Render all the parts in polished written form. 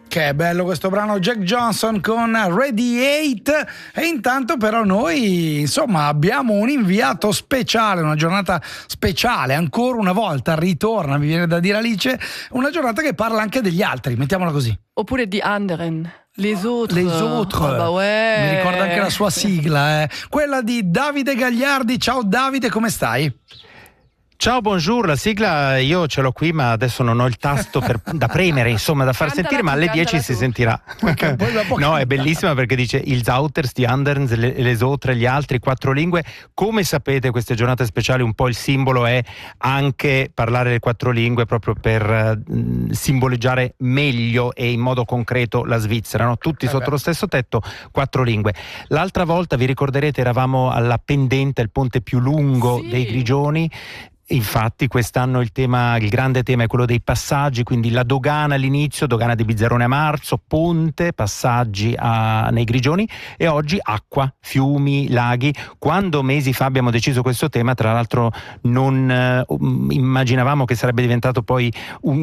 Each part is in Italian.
Che bello questo brano, Jack Johnson con Radiate. E intanto però noi insomma abbiamo un inviato speciale, una giornata speciale, ancora una volta ritorna, mi viene da dire Alice, una giornata che parla anche degli altri, mettiamola così. Oppure di anderen. Les autres. Les autres. Oh, bah ouais. Mi ricorda anche la sua sigla, quella di Davide Gagliardi. Ciao Davide, come stai? Ciao, bonjour, la sigla io ce l'ho qui, ma adesso non ho il tasto da premere, insomma, da far sentire, ma alle 10 si sentirà. No, è bellissima perché dice ils Auters, die Anderns, les autres, gli altri, 4 lingue. Come sapete, queste giornate speciali un po' il simbolo è anche parlare le 4 lingue proprio per simboleggiare meglio e in modo concreto la Svizzera, no? Tutti sotto lo stesso tetto, 4 lingue. L'altra volta, vi ricorderete, eravamo alla pendente, il ponte più lungo dei Grigioni. Infatti quest'anno il grande tema è quello dei passaggi, quindi la dogana all'inizio, dogana di Bizzarrone a marzo, ponte, passaggi nei Grigioni, e oggi acqua, fiumi, laghi. Quando mesi fa abbiamo deciso questo tema, tra l'altro non immaginavamo che sarebbe diventato poi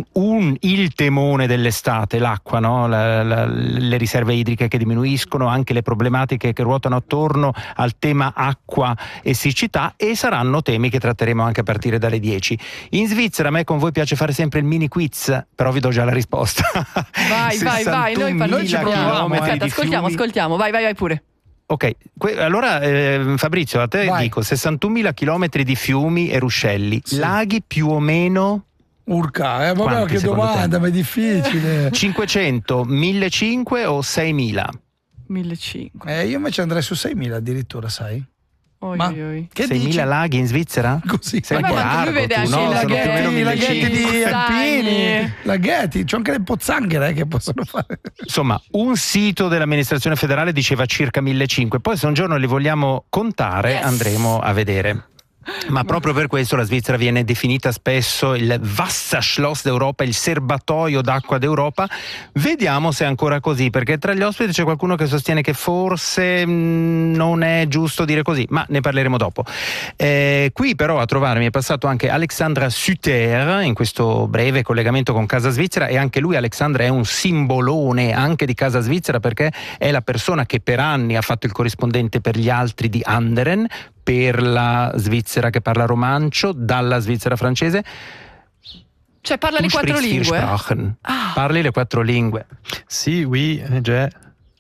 il temone dell'estate, l'acqua, no? Le riserve idriche che diminuiscono, anche le problematiche che ruotano attorno al tema acqua e siccità, e saranno temi che tratteremo anche a partire dalle 10. In Svizzera a me con voi piace fare sempre il mini quiz, però vi do già la risposta. Vai, noi ci proviamo. Ascoltiamo, vai pure. Ok, allora Fabrizio, a te dico 61.000 chilometri di fiumi e ruscelli, laghi più o meno? Urca, vabbè, che domanda, ma è difficile. 500, 1.500 o 6.000? 1.500. Io invece andrei su 6.000 addirittura, sai? Ma che 6.000 laghi in Svizzera? Così. Sei un po' largo, vede tu, anche no? i Sono più o meno laghetti di 1.500. alpini, laghetti, c'è anche le pozzanghere che possono fare. Insomma, un sito dell'amministrazione federale diceva circa 1.500, poi se un giorno li vogliamo contare andremo a vedere. Ma proprio per questo la Svizzera viene definita spesso il Wasserschloss d'Europa, il serbatoio d'acqua d'Europa. Vediamo se è ancora così, perché tra gli ospiti c'è qualcuno che sostiene che forse non è giusto dire così, ma ne parleremo dopo. Qui però a trovarmi è passato anche Alexandra Suter in questo breve collegamento con Casa Svizzera, e anche lui, Alexandra, è un simbolone anche di Casa Svizzera, perché è la persona che per anni ha fatto il corrispondente per gli altri di Anderen, per la Svizzera che parla romancio, dalla Svizzera francese. Cioè parla le 4 lingue? Parli le 4 lingue? Sì, oui, già.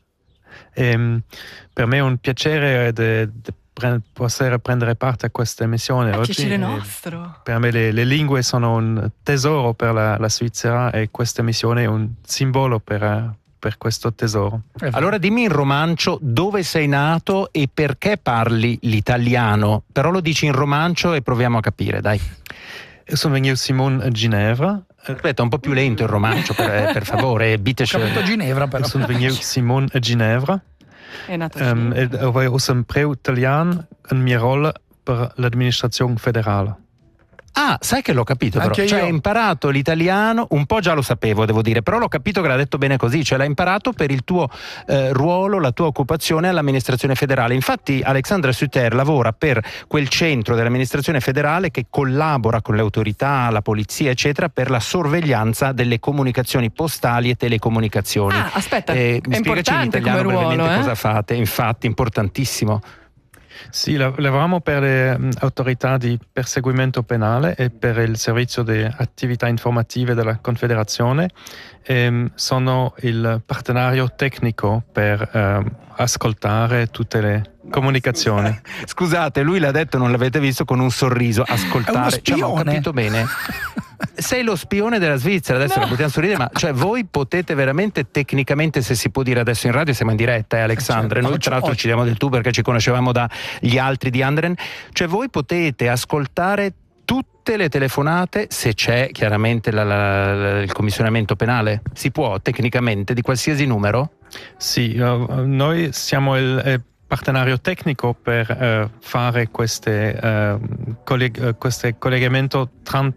Per me è un piacere poter prendere parte a questa emissione oggi. Piacere nostro. Per me le lingue sono un tesoro per la Svizzera, e questa emissione è un simbolo per questo tesoro. Allora dimmi in romancio dove sei nato e perché parli l'italiano, però lo dici in romancio e proviamo a capire, dai. Sono venuto Simon a Ginevra. Aspetta, un po' più lento il romancio, per favore. Ho capito Ginevra, però. Sono venuto Simon a Ginevra. È nato a Ginevra. E avevo sempre italiano in mia ruolo per l'amministrazione federale. Ah, sai che l'ho capito però, cioè hai imparato l'italiano, un po' già lo sapevo devo dire, però l'ho capito che l'ha detto bene così, cioè l'hai imparato per il tuo ruolo, la tua occupazione all'amministrazione federale. Infatti Alexandra Suter lavora per quel centro dell'amministrazione federale che collabora con le autorità, la polizia eccetera, per la sorveglianza delle comunicazioni postali e telecomunicazioni. Ah, aspetta, è importante come ruolo, cosa fate? Infatti, importantissimo. Sì, lavoriamo per le autorità di perseguimento penale e per il servizio di attività informative della Confederazione. Sono il partenario tecnico per ascoltare tutte le comunicazioni. Scusate, lui l'ha detto, non l'avete visto, con un sorriso, ascoltare. Cioè, ho capito bene. Sei lo spione della Svizzera, adesso la potete sorridere, ma cioè voi potete veramente tecnicamente, se si può dire adesso in radio, siamo in diretta, Alexandra, noi tra l'altro ci diamo del tu perché ci conoscevamo dagli altri di Anderen, cioè voi potete ascoltare tutte le telefonate, se c'è chiaramente il commissionamento penale, si può tecnicamente di qualsiasi numero? Sì, noi siamo il partenario tecnico per fare questo collegamento tra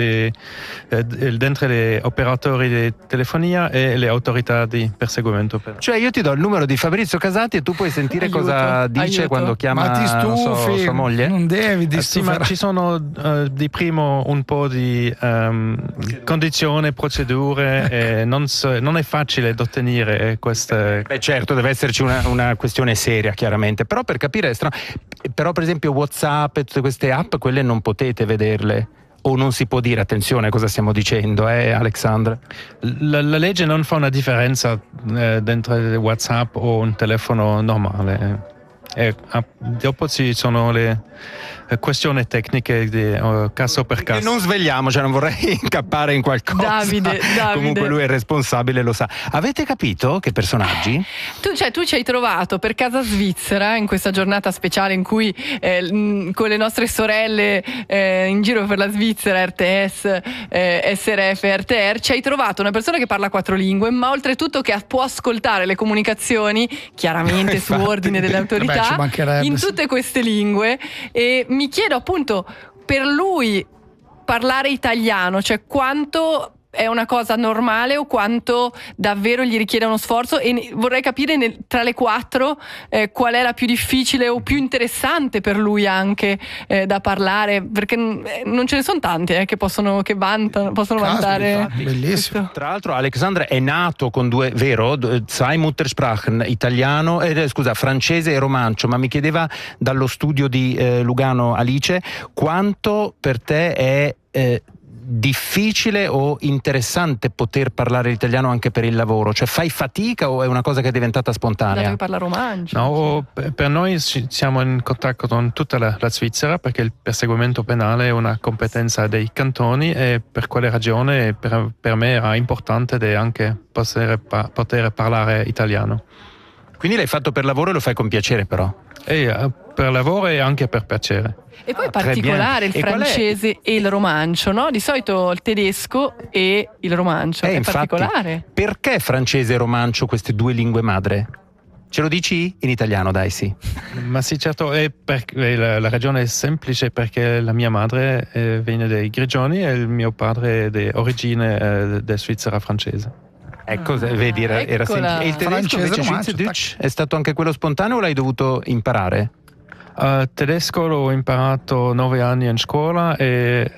dentro gli operatori di telefonia e le autorità di perseguimento penale. Cioè io ti do il numero di Fabrizio Casati e tu puoi sentire cosa dice quando chiama ma ti stufi, sua moglie? Non devi sì, ma ci sono di primo un po' di condizioni, procedure e non è facile da ottenere queste. Beh certo, deve esserci una questione seria chiaramente, però per capire però per esempio WhatsApp e tutte queste app, quelle non potete vederle o non si può dire, attenzione cosa stiamo dicendo, Alexandra? La legge non fa una differenza dentro WhatsApp o un telefono normale. Dopo ci sono le questioni tecniche di caso per caso. Non svegliamo, cioè non vorrei incappare in qualcosa. Davide. Comunque lui è responsabile, lo sa. Avete capito che personaggi? Tu ci hai trovato per casa svizzera in questa giornata speciale in cui con le nostre sorelle in giro per la Svizzera, RTS, SRF, RTR, ci hai trovato una persona che parla 4 lingue, ma oltretutto che può ascoltare le comunicazioni chiaramente su ordine delle autorità in tutte queste lingue. E mi chiedo appunto, per lui parlare italiano, cioè quanto è una cosa normale o quanto davvero gli richiede uno sforzo, e vorrei capire tra le 4 qual è la più difficile o più interessante per lui anche da parlare, perché non ce ne sono tante che possono vantare. Bellissimo. Tra l'altro Alexandra è nato con 2, vero? 2 Muttersprachen, italiano, francese e romancio, ma mi chiedeva dallo studio di Lugano Alice quanto per te è difficile o interessante poter parlare l'italiano anche per il lavoro? Cioè fai fatica o è una cosa che è diventata spontanea? Devi parlare romancio. No, per noi siamo in contatto con tutta la Svizzera, perché il perseguimento penale è una competenza dei cantoni, e per quale ragione per me era importante anche poter parlare italiano. Quindi l'hai fatto per lavoro e lo fai con piacere però? Per lavoro e anche per piacere. E poi è particolare il francese e il romancio, no? Di solito il tedesco e il romancio, è infatti, particolare. Perché francese e romancio, queste 2 lingue madre? Ce lo dici in italiano, dai, sì. Ma sì, certo, la ragione è semplice, perché la mia madre viene dai Grigioni e il mio padre è di origine della Svizzera francese. Ecco, vedi, era semplice. E il tedesco invece è stato anche quello spontaneo o l'hai dovuto imparare? Tedesco l'ho imparato 9 anni in scuola e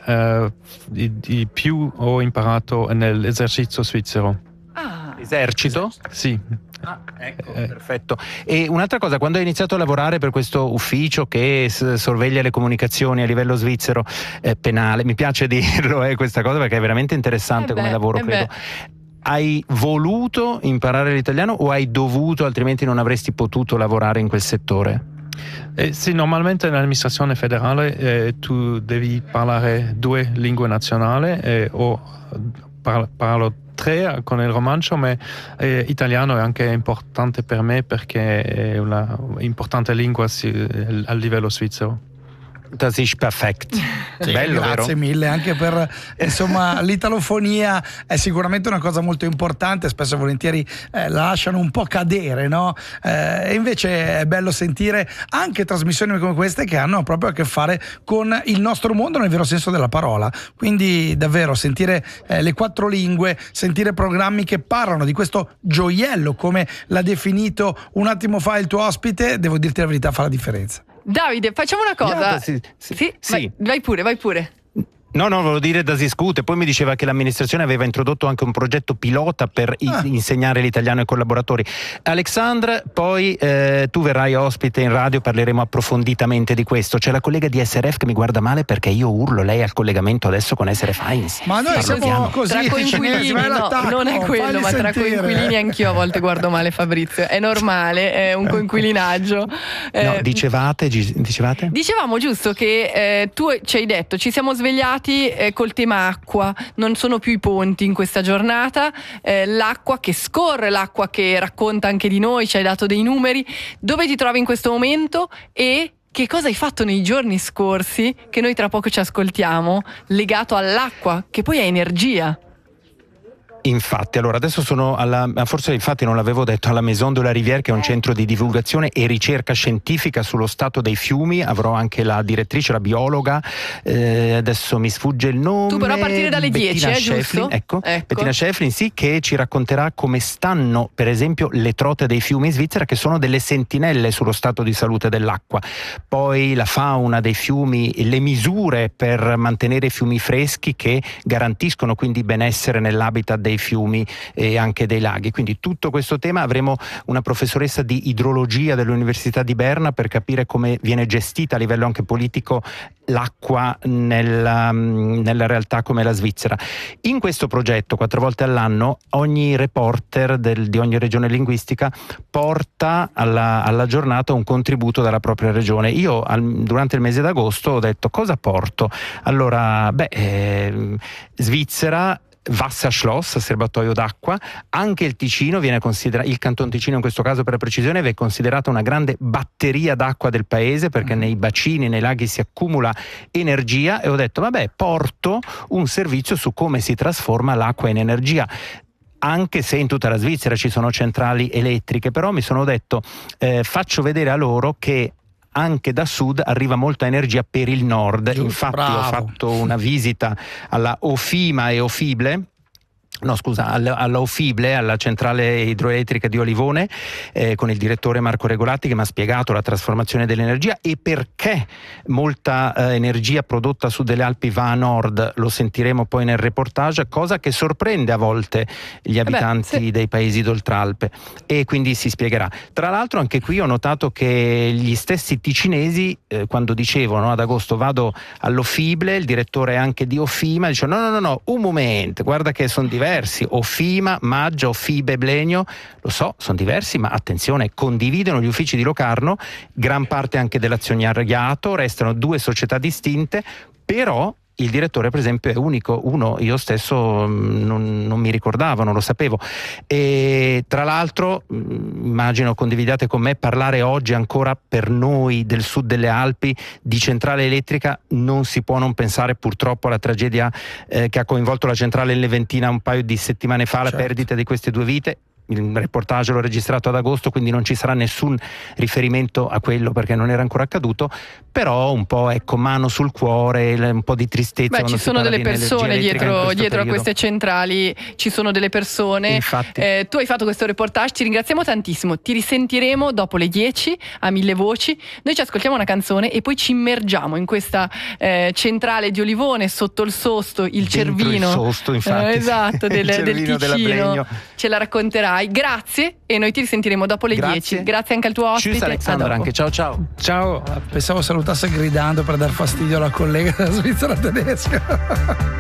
di più ho imparato nell'esercizio svizzero. Esercito? Sì. Ecco, perfetto. E un'altra cosa, quando hai iniziato a lavorare per questo ufficio che sorveglia le comunicazioni a livello svizzero penale, mi piace dirlo questa cosa perché è veramente interessante come lavoro, credo. Hai voluto imparare l'italiano o hai dovuto, altrimenti non avresti potuto lavorare in quel settore? Sì, normalmente nell'amministrazione federale tu devi parlare 2 lingue nazionali, o parlo 3 con il romancio, ma italiano è anche importante per me perché è una importante lingua a livello svizzero. Das ist perfekt. Sì, bello, grazie vero? mille anche per l'italofonia è sicuramente una cosa molto importante, spesso e volentieri la lasciano un po' cadere, no? E invece è bello sentire anche trasmissioni come queste che hanno proprio a che fare con il nostro mondo nel vero senso della parola, quindi davvero sentire le 4 lingue, sentire programmi che parlano di questo gioiello come l'ha definito un attimo fa il tuo ospite, devo dirti la verità, fa la differenza. Davide, facciamo una cosa. Sì. Vai pure. No, volevo dire da discute. Poi mi diceva che l'amministrazione aveva introdotto anche un progetto pilota per insegnare l'italiano ai collaboratori. Alexandra, poi tu verrai ospite in radio, parleremo approfonditamente di questo. C'è la collega di SRF che mi guarda male perché io urlo, lei ha il collegamento adesso con SRF Heinz. Ma noi siamo così, tra coinquilini, non è quello, ma tra coinquilini anch'io a volte guardo male Fabrizio. È normale, è un coinquilinaggio. No, dicevate? Dicevamo giusto che tu ci hai detto, ci siamo svegliati col tema acqua, non sono più i ponti in questa giornata, l'acqua che scorre, l'acqua che racconta anche di noi, ci hai dato dei numeri. Dove ti trovi in questo momento e che cosa hai fatto nei giorni scorsi, che noi tra poco ci ascoltiamo, legato all'acqua, che poi è energia? Infatti, allora adesso sono forse infatti non l'avevo detto, alla Maison de la Rivière, che è un centro di divulgazione e ricerca scientifica sullo stato dei fiumi. Avrò anche la direttrice, la biologa, adesso mi sfugge il nome. Tu però a partire dalle 10, giusto? Ecco, Bettina Schäflin, sì, che ci racconterà come stanno per esempio le trote dei fiumi in Svizzera, che sono delle sentinelle sullo stato di salute dell'acqua. Poi la fauna dei fiumi, le misure per mantenere i fiumi freschi che garantiscono quindi benessere nell'habitat dei fiumi e anche dei laghi. Quindi tutto questo tema, avremo una professoressa di idrologia dell'Università di Berna per capire come viene gestita a livello anche politico l'acqua nella realtà come la Svizzera. In questo progetto 4 volte all'anno ogni reporter di ogni regione linguistica porta alla giornata un contributo dalla propria regione. Io durante il mese d'agosto ho detto: cosa porto? Allora, Svizzera, Wasserschloss, serbatoio d'acqua. Anche il Ticino viene considerato, il Canton Ticino in questo caso per la precisione, viene considerata una grande batteria d'acqua del paese, perché nei bacini, nei laghi si accumula energia, e ho detto porto un servizio su come si trasforma l'acqua in energia. Anche se in tutta la Svizzera ci sono centrali elettriche, però mi sono detto faccio vedere a loro che anche da sud arriva molta energia per il nord. Giusto, infatti bravo. Ho fatto una visita alla Ofima e Ofible. No, scusa, alla Ofible, alla centrale idroelettrica di Olivone, con il direttore Marco Regolatti, che mi ha spiegato la trasformazione dell'energia e perché molta energia prodotta su delle Alpi va a nord. Lo sentiremo poi nel reportage, cosa che sorprende a volte gli abitanti dei paesi d'Oltralpe, e quindi si spiegherà. Tra l'altro anche qui ho notato che gli stessi ticinesi, quando dicevo ad agosto vado all'Ofible, il direttore anche di Ofima dice no, un momento, guarda che sono diversi. Ofima, Maggia, Ofibe, Blenio, lo so, sono diversi, ma attenzione, condividono gli uffici di Locarno, gran parte anche dell'azionariato, restano 2 società distinte, però il direttore per esempio è unico, io stesso non mi ricordavo, non lo sapevo. E tra l'altro immagino condividiate con me, parlare oggi ancora per noi del sud delle Alpi di centrale elettrica, non si può non pensare purtroppo alla tragedia che ha coinvolto la centrale in Leventina un paio di settimane fa, certo. La perdita di queste 2 vite. Il reportage l'ho registrato ad agosto, quindi non ci sarà nessun riferimento a quello perché non era ancora accaduto, però un po' mano sul cuore, un po' di tristezza. Ci sono delle persone dietro a queste centrali, ci sono delle persone. Infatti. Tu hai fatto questo reportage, ti ringraziamo tantissimo, ti risentiremo dopo le 10 a 1000 voci. Noi ci ascoltiamo una canzone e poi ci immergiamo in questa centrale di Olivone, sotto il Sosto, il Cervino. Il Sosto, infatti. Esatto, del Ticino. Ce la racconterai. Grazie, e noi ti risentiremo dopo le 10. Grazie anche al tuo ospite. Ciao Alexandra, anche ciao. Pensavo salutasse gridando per dar fastidio alla collega della Svizzera tedesca.